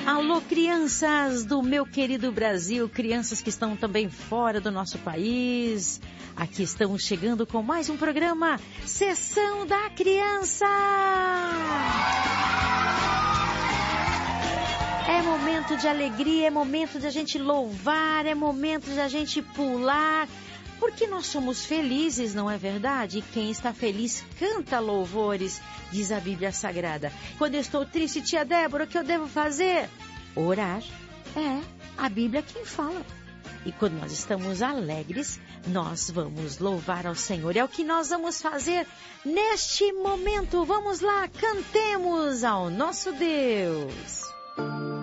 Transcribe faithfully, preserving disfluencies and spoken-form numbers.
Alô, crianças do meu querido Brasil, crianças que estão também fora do nosso país. Aqui estamos chegando com mais um programa Sessão da Criança. É momento de alegria, é momento de a gente louvar, é momento de a gente pular, porque nós somos felizes, não é verdade? E quem está feliz canta louvores, diz a Bíblia Sagrada. Quando eu estou triste, tia Débora, o que eu devo fazer? Orar. É, a Bíblia quem fala. E quando nós estamos alegres, nós vamos louvar ao Senhor. É o que nós vamos fazer neste momento. Vamos lá, cantemos ao nosso Deus.